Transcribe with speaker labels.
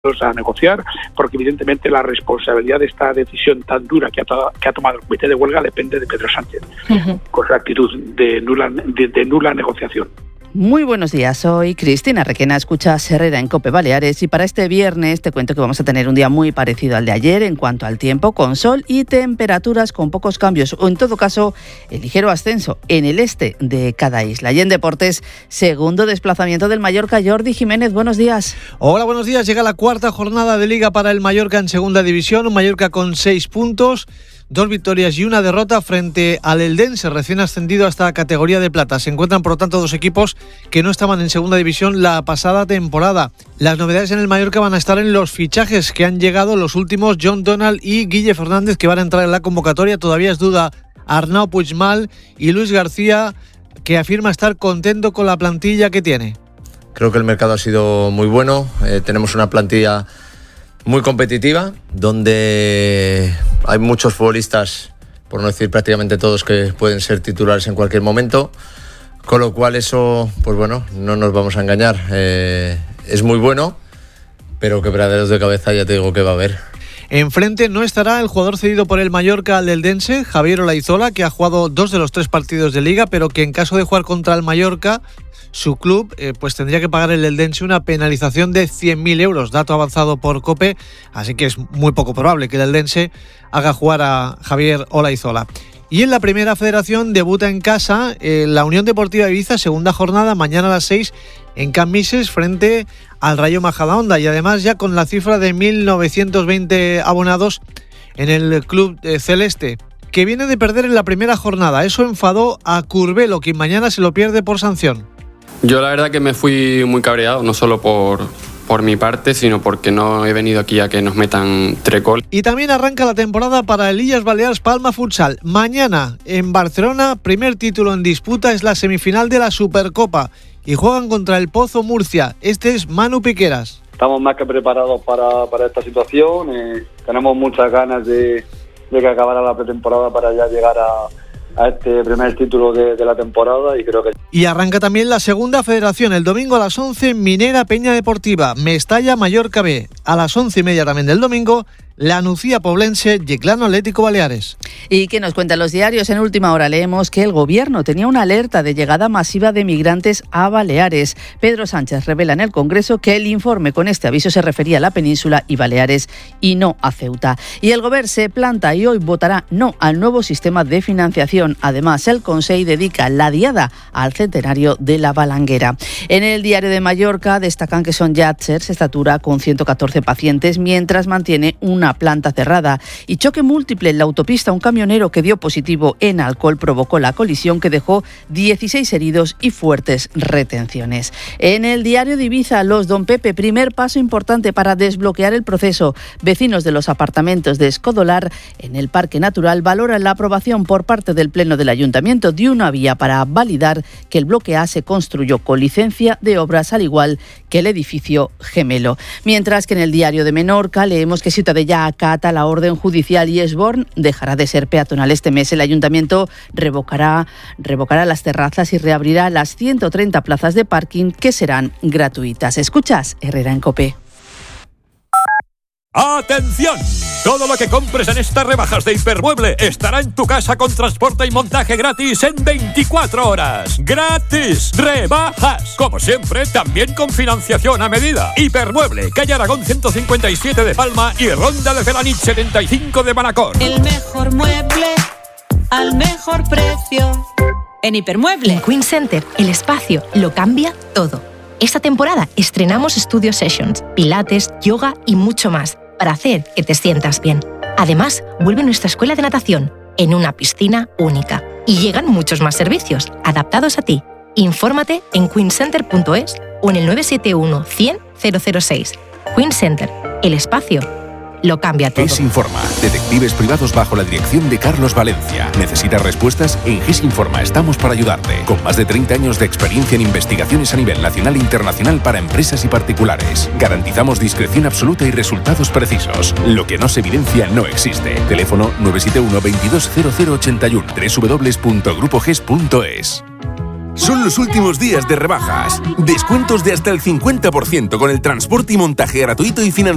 Speaker 1: a negociar, porque evidentemente la responsabilidad de esta decisión tan dura que ha tomado el comité de huelga depende de Pedro Sánchez, con su actitud de nula negociación.
Speaker 2: Muy buenos días, soy Cristina Requena, escuchas Herrera en COPE Baleares y para este viernes te cuento que vamos a tener un día muy parecido al de ayer en cuanto al tiempo, con sol y temperaturas con pocos cambios o en todo caso el ligero ascenso en el este de cada isla. Y en deportes, segundo desplazamiento del Mallorca. Jordi Jiménez, buenos días.
Speaker 3: Hola, buenos días. Llega la cuarta jornada de Liga para el Mallorca en segunda división, un Mallorca con 6 puntos. 2 victorias y una derrota frente al Eldense, recién ascendido a esta categoría de plata. Se encuentran, por lo tanto, dos equipos que no estaban en segunda división la pasada temporada. Las novedades en el Mallorca van a estar en los fichajes que han llegado, los últimos, John Donald y Guille Fernández, que van a entrar en la convocatoria. Todavía es duda Arnau Puigmal y Luis García, que afirma estar contento con la plantilla que tiene.
Speaker 4: Creo que el mercado ha sido muy bueno. Tenemos una plantilla muy competitiva, donde hay muchos futbolistas, por no decir prácticamente todos, que pueden ser titulares en cualquier momento, con lo cual eso, pues bueno, no nos vamos a engañar, es muy bueno, pero quebraderos de cabeza ya te digo que va a haber.
Speaker 3: Enfrente no estará el jugador cedido por el Mallorca al Eldense, Javier Olaizola, que ha jugado 2 de los 3 partidos de Liga, pero que en caso de jugar contra el Mallorca, su club pues tendría que pagar el Eldense una penalización de 100.000 euros, dato avanzado por COPE, así que es muy poco probable que el Eldense haga jugar a Javier Olaizola. Y en la primera federación debuta en casa la Unión Deportiva Ibiza, segunda jornada, mañana a las 6 en Can Mises frente al Rayo Majadahonda, y además ya con la cifra de 1.920 abonados en el club celeste, que viene de perder en la primera jornada. Eso enfadó a Curbelo, quien mañana se lo pierde por sanción.
Speaker 5: Yo la verdad que me fui muy cabreado, no solo por mi parte, sino porque no he venido aquí a que nos metan trecol.
Speaker 3: Y también arranca la temporada para el Illes Balears Palma Futsal. Mañana en Barcelona, primer título en disputa, es la semifinal de la Supercopa y juegan contra el Pozo Murcia. Este es Manu Piqueras.
Speaker 6: Estamos más que preparados para esta situación, tenemos muchas ganas de que acabara la pretemporada para ya llegar a este primer título de la temporada, y creo que...
Speaker 3: Y arranca también la segunda federación, el domingo a las 11, Minera Peña Deportiva, Mestalla Mallorca B. A las 11:30 también del domingo, La Nucía Poblense, Yeclano Atlético Baleares.
Speaker 2: ¿Y qué nos cuentan los diarios? En última hora leemos que el gobierno tenía una alerta de llegada masiva de migrantes a Baleares. Pedro Sánchez revela en el Congreso que el informe con este aviso se refería a la península y Baleares y no a Ceuta. Y el Govern se planta y hoy votará no al nuevo sistema de financiación. Además, el Consell dedica la diada al centenario de la Balanguera. En el Diario de Mallorca destacan que Son Llàtzer se estatura con 114 pacientes mientras mantiene una planta cerrada. Y choque múltiple en la autopista. Un camionero que dio positivo en alcohol provocó la colisión que dejó 16 heridos y fuertes retenciones. En el Diario de Ibiza, los Don Pepe, primer paso importante para desbloquear el proceso. Vecinos de los apartamentos de Escodolar en el Parque Natural valoran la aprobación por parte del Pleno del Ayuntamiento de una vía para validar que el bloque A se construyó con licencia de obras, al igual que el edificio gemelo. Mientras que en el Diario de Menorca leemos que Ciutadella acata la orden judicial y Esborn dejará de ser peatonal. Este mes el Ayuntamiento revocará las terrazas y reabrirá las 130 plazas de parking que serán gratuitas. Escuchas Herrera en COPE.
Speaker 7: ¡Atención! Todo lo que compres en estas rebajas de Hipermueble estará en tu casa con transporte y montaje gratis en 24 horas. ¡Gratis! ¡Rebajas! Como siempre, también con financiación a medida. Hipermueble, calle Aragón 157 de Palma y Ronda de Felanich 75 de Manacor.
Speaker 8: El mejor mueble al mejor precio. En Hipermueble.
Speaker 9: En Queen Center, el espacio lo cambia todo. Esta temporada estrenamos Studio Sessions, pilates, yoga y mucho más para hacer que te sientas bien. Además, vuelve nuestra escuela de natación en una piscina única. Y llegan muchos más servicios adaptados a ti. Infórmate en queencenter.es o en el 971 100 006. Queen Center, el espacio lo cambia todo.
Speaker 10: GES Informa, detectives privados bajo la dirección de Carlos Valencia. ¿Necesitas respuestas? En GES Informa estamos para ayudarte. Con más de 30 años de experiencia en investigaciones a nivel nacional e internacional para empresas y particulares. Garantizamos discreción absoluta y resultados precisos. Lo que no se evidencia no existe. Teléfono 971 220081 www.grupoges.es.
Speaker 11: Son los últimos días de rebajas. Descuentos de hasta el 50% con el transporte y montaje gratuito y financiación